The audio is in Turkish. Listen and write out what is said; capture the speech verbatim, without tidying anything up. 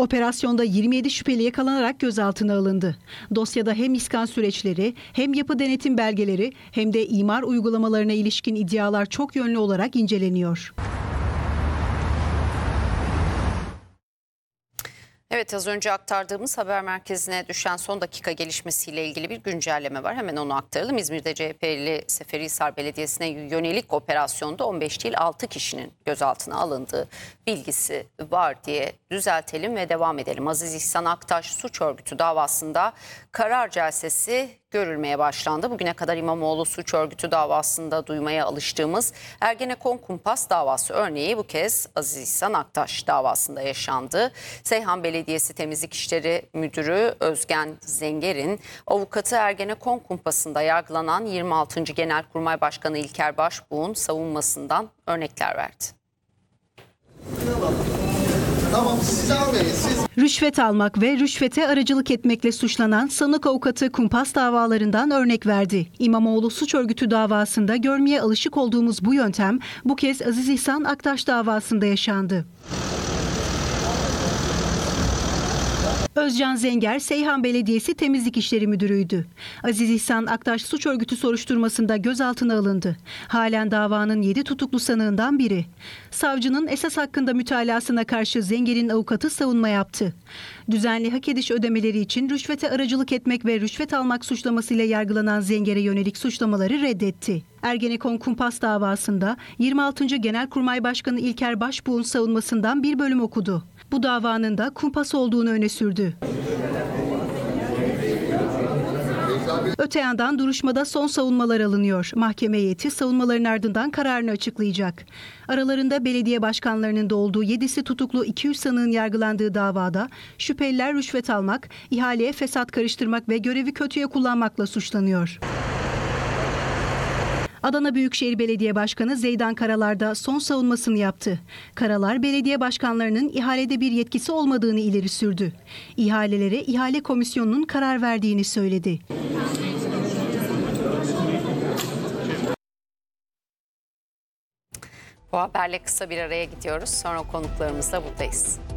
Operasyonda yirmi yedi şüpheli yakalanarak gözaltına alındı. Dosyada hem iskan süreçleri, hem yapı denetim belgeleri, hem de imar uygulamalarına ilişkin iddialar çok yönlü olarak inceleniyor. Evet, az önce aktardığımız haber merkezine düşen son dakika gelişmesiyle ilgili bir güncelleme var. Hemen onu aktaralım. İzmir'de C H P'li Seferihisar Belediyesi'ne yönelik operasyonda on beş değil altı kişinin gözaltına alındığı bilgisi var diye düzeltelim ve devam edelim. Aziz İhsan Aktaş suç örgütü davasında karar celsesi görülmeye başlandı. Bugüne kadar İmamoğlu suç örgütü davasında duymaya alıştığımız Ergenekon kumpas davası örneği bu kez Aziz İhsan Aktaş davasında yaşandı. Seyhan Belediyesi Temizlik İşleri Müdürü Özgen Zenger'in avukatı Ergenekon kumpasında yargılanan yirmi altıncı Genelkurmay Başkanı İlker Başbuğ'un savunmasından örnekler verdi. Tamam, siz almayın, siz... Rüşvet almak ve rüşvete aracılık etmekle suçlanan sanık avukatı kumpas davalarından örnek verdi. İmamoğlu suç örgütü davasında görmeye alışık olduğumuz bu yöntem bu kez Aziz İhsan Aktaş davasında yaşandı. Özcan Zenger, Seyhan Belediyesi Temizlik İşleri Müdürü'ydü. Aziz İhsan Aktaş suç örgütü soruşturmasında gözaltına alındı. Halen davanın yedi tutuklu sanığından biri. Savcının esas hakkında mütalasına karşı Zenger'in avukatı savunma yaptı. Düzenli hak ediş ödemeleri için rüşvete aracılık etmek ve rüşvet almak suçlamasıyla yargılanan Zenger'e yönelik suçlamaları reddetti. Ergenekon kumpas davasında yirmi altıncı Genelkurmay Başkanı İlker Başbuğ'un savunmasından bir bölüm okudu. Bu davanın da kumpas olduğunu öne sürdü. Öte yandan duruşmada son savunmalar alınıyor. Mahkeme heyeti savunmaların ardından kararını açıklayacak. Aralarında belediye başkanlarının da olduğu yedisi tutuklu iki yüz sanığın yargılandığı davada şüpheliler rüşvet almak, ihaleye fesat karıştırmak ve görevi kötüye kullanmakla suçlanıyor. Adana Büyükşehir Belediye Başkanı Zeydan Karalar da son savunmasını yaptı. Karalar, belediye başkanlarının ihalede bir yetkisi olmadığını ileri sürdü. İhalelere ihale komisyonunun karar verdiğini söyledi. Bu haberle kısa bir araya gidiyoruz. Sonra konuklarımızla buradayız.